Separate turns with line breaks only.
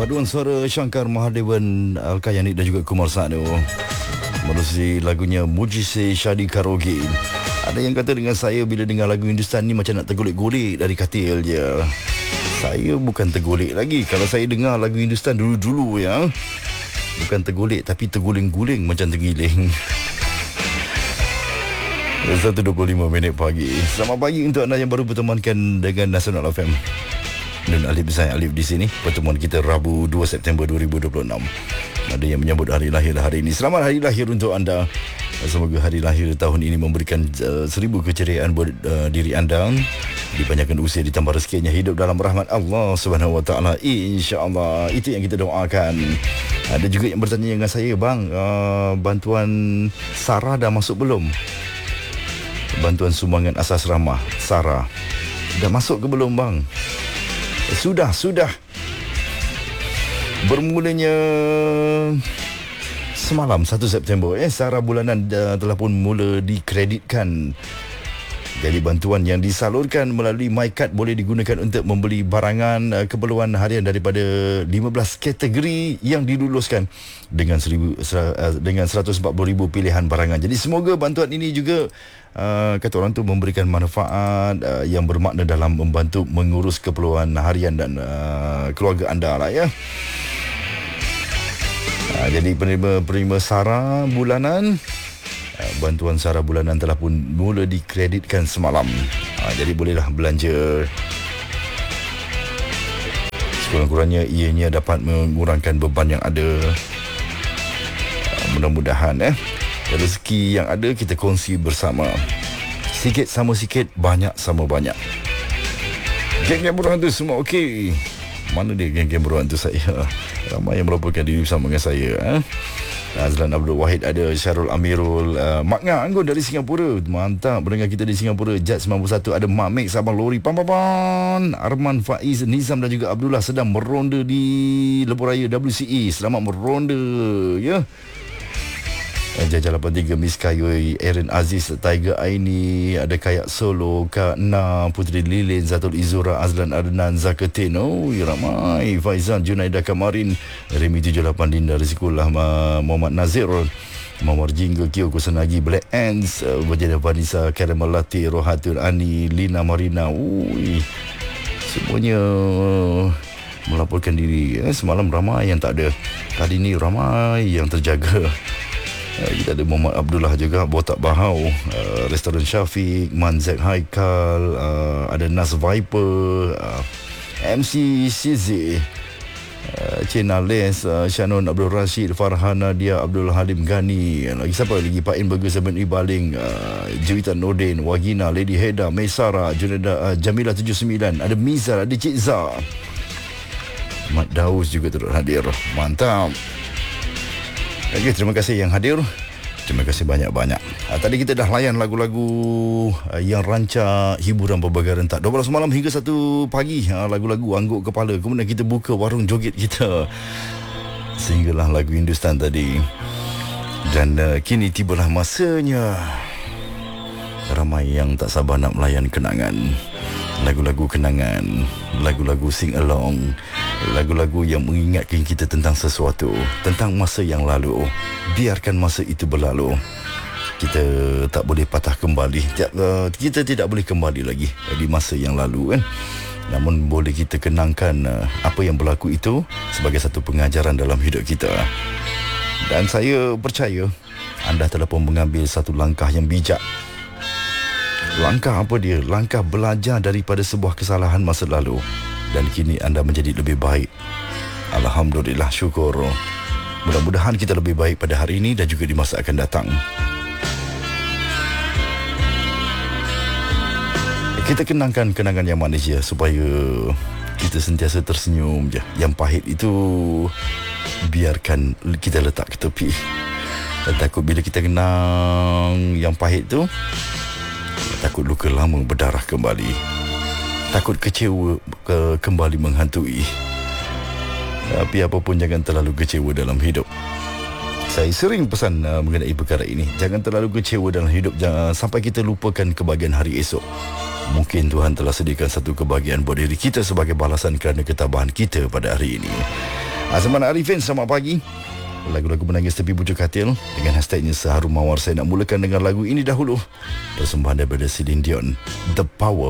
Paduan suara Shankar Mahadevan, Al-Kayani dan juga Kumar Sanu menerusi lagunya Mujise Shadi Karaoke. Ada yang kata dengan saya bila dengar lagu Hindustan ni macam nak tergolek-golek dari katil je. Saya bukan tergolek lagi. Kalau saya dengar lagu Hindustan dulu-dulu ya, bukan tergolek tapi terguling-guling macam tergiling. 1.25 pagi. Selamat pagi untuk anda yang baru bertemankan dengan Nasional FM. Dan Alif saya Alif di sini. Pertemuan kita Rabu 2 September 2026. Ada yang menyambut hari lahir hari ini. Selamat hari lahir untuk anda. Semoga hari lahir tahun ini memberikan 1000 keceriaan buat diri anda. Dipanjangkan usia, ditambah rezekinya, hidup dalam rahmat Allah Subhanahu Wa Taala. InsyaAllah. Itu yang kita doakan. Ada juga yang bertanya dengan saya, bang, bantuan SARA dah masuk belum? Bantuan sumbangan asas ramah SARA dah masuk ke belum, bang? Sudah. Bermulanya semalam 1 September SARA bulanan telah pun mula dikreditkan. Jadi bantuan yang disalurkan melalui MyCard boleh digunakan untuk membeli barangan keperluan harian daripada 15 kategori yang diluluskan dengan 140,000 pilihan barangan. Jadi semoga bantuan ini juga kata orang tu memberikan manfaat yang bermakna dalam membantu mengurus keperluan harian dan keluarga anda lah ya. Jadi penerima SARA bulanan, bantuan SARA bulanan telah pun mula dikreditkan semalam. Jadi bolehlah belanja. Sekurang-kurangnya ianya dapat mengurangkan beban yang ada. Mudah-mudahan rezeki yang ada kita kongsi bersama. Sikit sama sikit, banyak sama banyak. Geng-geng berhantu semua okey. Mana dia geng-geng berhantu saya? Ramai yang melaporkan diri bersama dengan saya. Azlan Abdul Wahid ada, Syarul Amirul, Mak Ngah Anggun dari Singapura. Mantap mendengar kita di Singapura. Jad 91 ada, Mak Mek Sabang Lori Pampapan, Arman Faiz, Nizam dan juga Abdullah sedang meronda di Lebuh Raya WCE. Selamat meronda ya. Jajah 83 Miss Kayoi, Erin Aziz, Tiger Aini, ada Kayak Solo, Kak Na, Putri Lilin, Zatul Izura, Azlan Adnan, Zakatin, ramai, Faizan, Junaidah Kamarin, Remy 78, Dinda Rizkullah, Muhammad Nazir, Muhammad Jingga, Kio Kusanagi, Black Ants, Wajada Vanessa, Karim Melati, Rohatul Ani, Lina Marina, semuanya melaporkan diri. Semalam ramai yang tak ada, kali ni ramai yang terjaga. Kita ada Muhammad Abdullah juga, Botak Bahau, Restoran Syafiq, Manzek Haikal, ada Nas Viper, MC CZ, Cina Les, Shannon Abdul Rashid, Farhana Dia, Abdul Halim Ghani, lagi siapa lagi, Pak In Burger 7 Ibaling, Juwitan Nordin, Wagina, Lady Heda, Maisara, Juneda, Jamila 79, ada Miza, ada Cik Zah, Mat Daus juga turut hadir. Mantap. Okay, terima kasih yang hadir. Terima kasih banyak-banyak. Tadi kita dah layan lagu-lagu yang rancak hiburan pelbagai rentak 12 malam hingga 1 pagi. Lagu-lagu angguk kepala. Kemudian kita buka warung joget kita, sehinggalah lagu Hindustan tadi. Dan kini tibalah masanya ramai yang tak sabar nak melayan kenangan. Lagu-lagu kenangan, lagu-lagu sing along, lagu-lagu yang mengingatkan kita tentang sesuatu, tentang masa yang lalu. Biarkan masa itu berlalu. Kita tak boleh patah kembali. Kita tidak boleh kembali lagi di masa yang lalu kan. Namun boleh kita kenangkan apa yang berlaku itu sebagai satu pengajaran dalam hidup kita. Dan saya percaya anda telah pun mengambil satu langkah yang bijak. Langkah apa dia? Langkah belajar daripada sebuah kesalahan masa lalu. Dan kini anda menjadi lebih baik. Alhamdulillah, syukur. Mudah-mudahan kita lebih baik pada hari ini dan juga di masa akan datang. Kita kenangkan kenangan yang manis ya, supaya kita sentiasa tersenyum je. Yang pahit itu biarkan kita letak ke tepi. Dan takut bila kita kenang yang pahit tu, takut luka lama berdarah kembali. Takut kecewa kembali menghantui. Tapi apapun, jangan terlalu kecewa dalam hidup. Saya sering pesan mengenai perkara ini. Jangan terlalu kecewa dalam hidup, jangan sampai kita lupakan kebahagiaan hari esok. Mungkin Tuhan telah sediakan satu kebahagiaan buat diri kita sebagai balasan kerana ketabahan kita pada hari ini. Azman Arifin, selamat pagi. Lagu-lagu menangis tepi bujuk katil dengan hashtagnya Seharum Mawar. Saya nak mulakan dengan lagu ini dahulu, persembahan daripada Celine Dion, The Power.